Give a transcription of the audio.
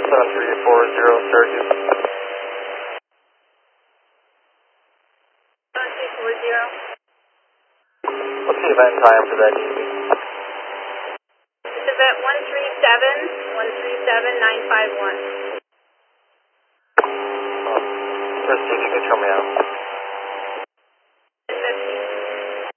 7340 Syracuse. 7340. What's the event time for that EV? It's event 137-951. Just see if you can show me out.